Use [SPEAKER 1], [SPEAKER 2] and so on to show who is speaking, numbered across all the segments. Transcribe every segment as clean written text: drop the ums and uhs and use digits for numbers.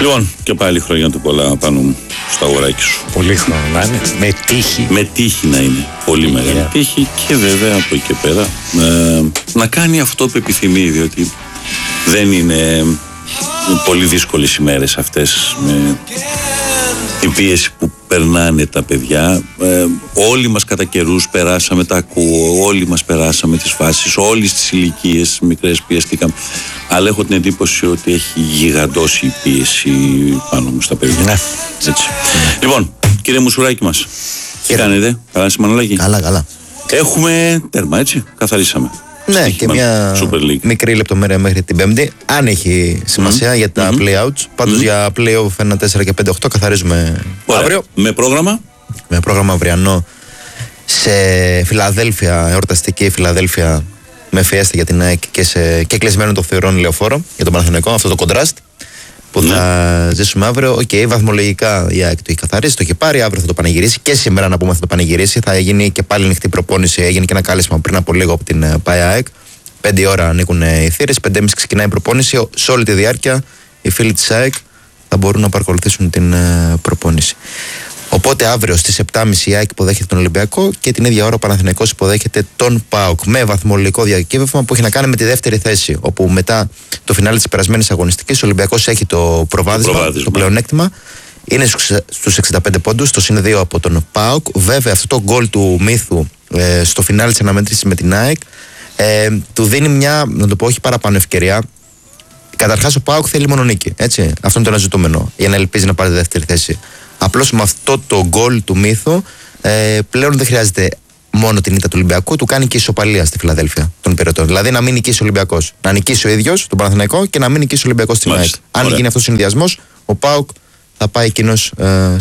[SPEAKER 1] Λοιπόν, και πάλι χρόνια του πολλά πάνω μου στο αγοράκι σου.
[SPEAKER 2] Πολύ χρόνο να είναι. Με τύχη.
[SPEAKER 1] Με τύχη να είναι. Πολύ μεγάλη τύχη και βέβαια από εκεί και πέρα να κάνει αυτό που επιθυμεί, διότι δεν είναι πολύ δύσκολες ημέρες αυτές με την πίεση που περνάνε τα παιδιά. Όλοι μας κατά καιρούς περάσαμε, τα ακούω, όλοι μας περάσαμε τις φάσεις, όλες τις ηλικίες μικρές πιεστήκαμε. Αλλά έχω την εντύπωση ότι έχει γιγαντώσει η πίεση πάνω μου στα παιδιά.
[SPEAKER 2] Ναι.
[SPEAKER 1] Έτσι. Λοιπόν, κύριε Μουσουράκη μας, τι κάνετε, καλά Μανολάκη?
[SPEAKER 3] Καλά.
[SPEAKER 1] Έχουμε τέρμα, έτσι, καθαρίσαμε.
[SPEAKER 3] Ναι, και μια μικρή λεπτομέρεια μέχρι την Πέμπτη. Αν έχει σημασία για τα play-outs. Πάντως για play-off 1-4 και 5-8 καθαρίζουμε αύριο.
[SPEAKER 1] Με πρόγραμμα.
[SPEAKER 3] Με πρόγραμμα αυριανό σε Φιλαδέλφια, εορταστική Φιλαδέλφια, με φιέστα για την ΑΕΚ και κλεισμένο το θεωρών Λεωφόρο για τον Παναθηναϊκό. Αυτό το κοντράστ που θα ζήσουμε αύριο. Βαθμολογικά η ΑΕΚ το έχει καθαρίσει, το έχει πάρει. Αύριο θα το πανηγυρίσει και σήμερα να πούμε θα το πανηγυρίσει. Θα γίνει και πάλι ανοιχτή προπόνηση. Έγινε και ένα κάλεσμα πριν από λίγο από την ΠΑΕΑΕΚ. 5 ώρα ανοίγουν οι θύρες, 5.30 ξεκινάει η προπόνηση. Σε όλη τη διάρκεια οι φίλοι της ΑΕΚ θα μπορούν να παρακολουθήσουν την προπόνηση. Οπότε αύριο στις 7.30 η ΑΕΚ υποδέχεται τον Ολυμπιακό και την ίδια ώρα ο Παναθηναϊκός υποδέχεται τον ΠΑΟΚ με βαθμολογικό διακύβευμα που έχει να κάνει με τη δεύτερη θέση. Όπου μετά το φινάλε της περασμένης αγωνιστικής ο Ολυμπιακός έχει το προβάδισμα, το πλεονέκτημα. Είναι στους 65 πόντους, το συν 2 από τον ΠΑΟΚ. Βέβαια αυτό το γκολ του Μύθου στο φινάλε της αναμέτρησης με την ΑΕΚ του δίνει μια, να το πω, όχι παραπάνω ευκαιρία. Καταρχάς ο ΠΑΟΚ θέλει μόνο νίκη. Έτσι. Αυτό είναι το αναζητούμενο για να ελπίζει να πάρει τη δεύτερη θέση. Απλώς με αυτό το γκολ του Μύθου πλέον δεν χρειάζεται μόνο την ήττα του Ολυμπιακού, του κάνει και ισοπαλία στη Φιλαδέλφια των Πυρετών. Δηλαδή να μην νικήσει ο Ολυμπιακός. Να νικήσει ο ίδιος τον Παναθηναϊκό και να μην νικήσει ο Ολυμπιακός στην ΑΕΚ. Αν γίνει αυτός ο συνδυασμός, ο ΠΑΟΚ θα πάει εκείνος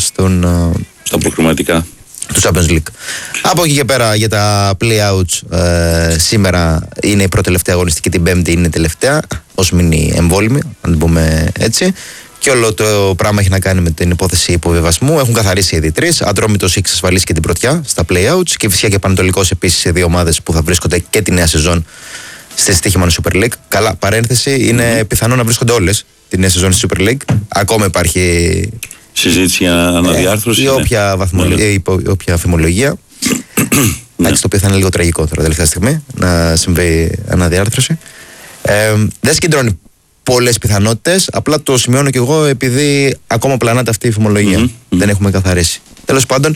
[SPEAKER 1] στα προκριματικά
[SPEAKER 3] του Champions League. Από εκεί και πέρα για τα play-outs σήμερα είναι η πρώτη τελευταία αγωνιστική, την Πέμπτη είναι η τελευταία, ως μείνει εμβόλυμη, αν το πούμε έτσι. Και όλο το πράγμα έχει να κάνει με την υπόθεση υποβιβασμού. Έχουν καθαρίσει ήδη 3. Ατρόμητος έχει εξασφαλίσει και την πρωτιά στα play-outs. Και φυσικά και Πανετολικός επίσης σε 2 ομάδες που θα βρίσκονται και τη νέα σεζόν στη στοίχημα Super League. Καλά, παρένθεση, είναι πιθανό να βρίσκονται όλες τη νέα σεζόν στη Super League. Ακόμα υπάρχει
[SPEAKER 1] συζήτηση για αναδιάρθρωση.
[SPEAKER 3] Ή όποια φημολογία. Εντάξει, το οποίο θα είναι λίγο τραγικό τώρα τελευταία στιγμή να συμβεί αναδιάρθρωση. Δεν συγκεντρώνει πολλές πιθανότητες, απλά το σημειώνω και εγώ επειδή ακόμα πλανάται αυτή η φημολογία. Δεν έχουμε καθαρίσει. Τέλος πάντων,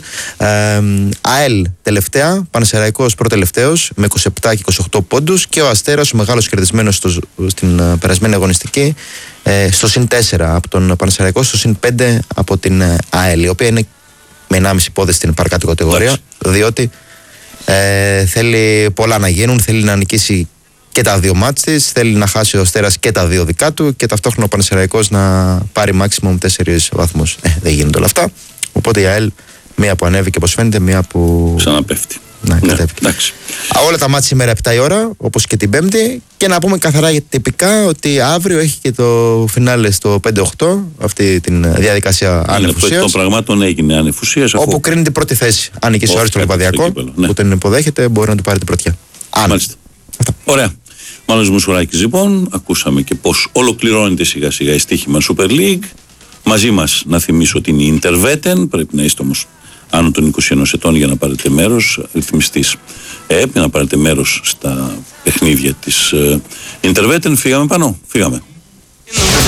[SPEAKER 3] ΑΕΛ τελευταία, Πανσεραϊκός προτελευταίος με 27 και 28 πόντους και ο Αστέρας, ο μεγάλος κερδισμένος στην περασμένη αγωνιστική, στο συν 4 από τον Πανσεραϊκό, στο συν 5 από την ΑΕΛ, η οποία είναι με 1,5 πόδες στην παρκάτω κατηγορία, διότι θέλει πολλά να γίνουν, θέλει να νικήσει και τα 2 μάτς της, θέλει να χάσει ο Αστέρας και τα 2 δικά του και ταυτόχρονα ο Πανσεραϊκός να πάρει maximum 4 βαθμούς. Δεν γίνονται όλα αυτά. Οπότε η ΑΕΛ, μία που ανέβηκε όπως φαίνεται, μία που
[SPEAKER 1] ξαναπέφτει.
[SPEAKER 3] Ναι, εντάξει. Όλα τα μάτς σήμερα 7 η ώρα, όπως και την Πέμπτη. Και να πούμε καθαρά τυπικά ότι αύριο έχει και το φινάλε στο 5-8, αυτή τη διαδικασία ανεφουσίας.
[SPEAKER 1] Των πραγμάτων έγινε ανεφουσίας.
[SPEAKER 3] Όπου κρίνεται η πρώτη θέση. Αν νικήσει ο Άρης το Λιβαδιακό, που τον υποδέχεται, μπορεί να του πάρει την πρωτιά.
[SPEAKER 1] Μάλιστα. Ωραία. Μάνος Μουσουράκης, λοιπόν, ακούσαμε και πώς ολοκληρώνεται σιγά σιγά η στοίχημα Super League. Μαζί μας, να θυμίσω ότι είναι η Interveten, πρέπει να είστε όμως άνω των 21 ετών για να πάρετε μέρος, ρυθμιστής για να πάρετε μέρος στα παιχνίδια της Interveten. Φύγαμε πάνω, φύγαμε.